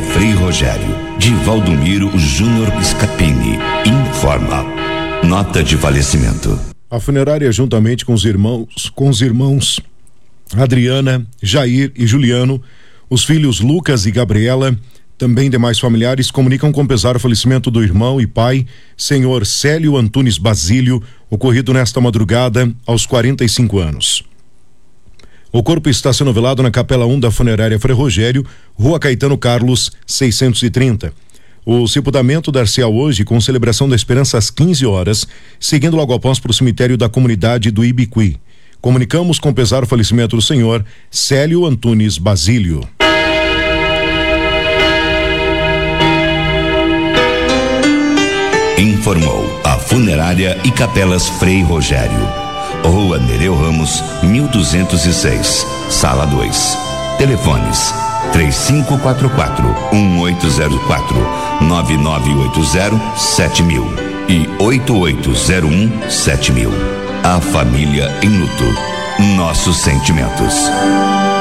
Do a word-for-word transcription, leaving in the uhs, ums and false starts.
Frei Rogério, de Valdomiro Júnior Scapini, informa. Nota de falecimento. A funerária, juntamente com os irmãos, com os irmãos Adriana, Jair e Juliano, os filhos Lucas e Gabriela, também demais familiares, comunicam com pesar o falecimento do irmão e pai, senhor Célio Antunes Basílio, ocorrido nesta madrugada, aos quarenta e cinco anos. O corpo está sendo velado na Capela um da Funerária Frei Rogério, Rua Caetano Carlos, seiscentos e trinta. O sepultamento dar-se-á hoje com celebração da Esperança às quinze horas, seguindo logo após para o cemitério da comunidade do Ibiqui. Comunicamos com pesar o falecimento do senhor Célio Antunes Basílio. Informou a Funerária e Capelas Frei Rogério. Rua Nereu Ramos, mil duzentos e seis, Sala dois. Telefones três cinco quatro quatro, um oito zero quatro, nove nove oito zero, sete mil e oito oito zero um, sete mil. A família em luto. Nossos sentimentos.